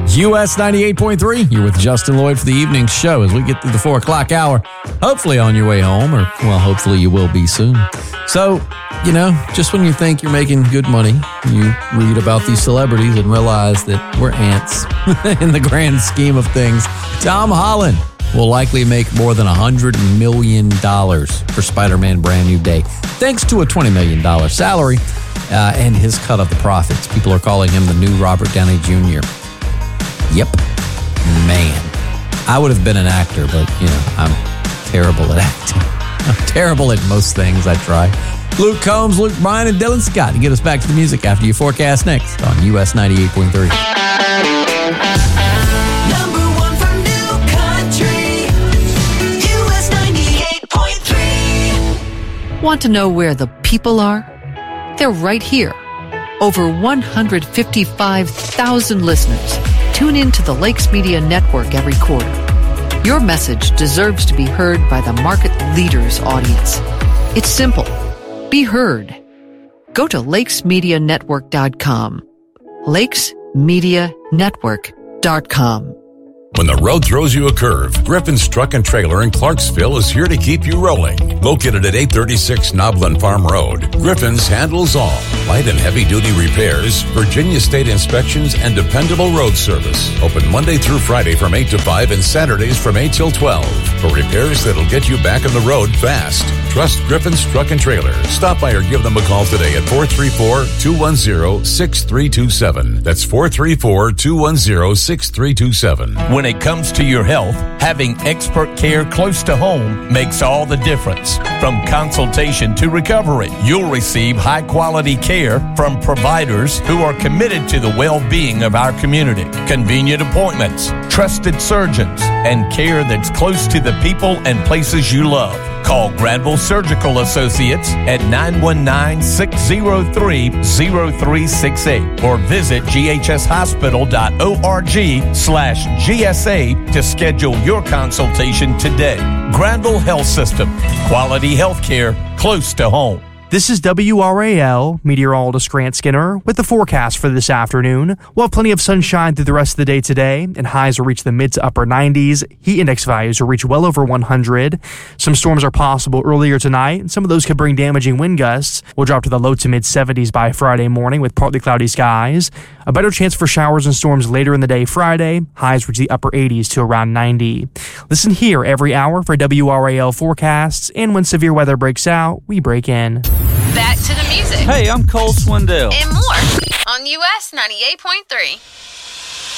US 98.3, you're with Justin Lloyd for the evening show as we get through the 4 o'clock hour. Hopefully on your way home, or, well, hopefully you will be soon. So, you know, just when you think you're making good money, you read about these celebrities and realize that we're ants in the grand scheme of things. Tom Holland will likely make more than $100 million for Spider-Man Brand New Day, thanks to a $20 million salary and his cut of the profits. People are calling him the new Robert Downey Jr. Yep. Man. I would have been an actor, but, you know, I'm terrible at acting. I'm terrible at most things I try. Luke Combs, Luke Bryan, and Dylan Scott to get us back to the music after your forecast next on US 98.3. Want to know where the people are? They're right here. Over 155,000 listeners tune in to the Lakes Media Network every quarter. Your message deserves to be heard by the market leader's audience. It's simple. Be heard. Go to lakesmedianetwork.com. lakesmedianetwork.com. When the road throws you a curve, Griffin's Truck and Trailer in Clarksville is here to keep you rolling. Located at 836 Noblin Farm Road, Griffin's handles all. Light and heavy-duty repairs, Virginia State inspections, and dependable road service. Open Monday through Friday from 8 to 5 and Saturdays from 8 till 12. For repairs that'll get you back on the road fast. Trust Griffin's Truck and Trailer. Stop by or give them a call today at 434-210-6327. That's 434-210-6327. When it comes to your health, having expert care close to home makes all the difference. From consultation to recovery, you'll receive high-quality care from providers who are committed to the well-being of our community. Convenient appointments, trusted surgeons, and care that's close to the people and places you love. Call Granville Surgical Associates at 919-603-0368 or visit ghshospital.org/GSA to schedule your consultation today. Granville Health System. Quality health care close to home. This is WRAL meteorologist Grant Skinner with the forecast for this afternoon. We'll have plenty of sunshine through the rest of the day today, and highs will reach the mid to upper 90s. Heat index values will reach well over 100. Some storms are possible earlier tonight, and some of those could bring damaging wind gusts. We'll drop to the low to mid 70s by Friday morning with partly cloudy skies. A better chance for showers and storms later in the day Friday. Highs reach the upper 80s to around 90. Listen here every hour for WRAL forecasts, and when severe weather breaks out, we break in. Back to the music. Hey, I'm Cole Swindell. And more on US 98.3.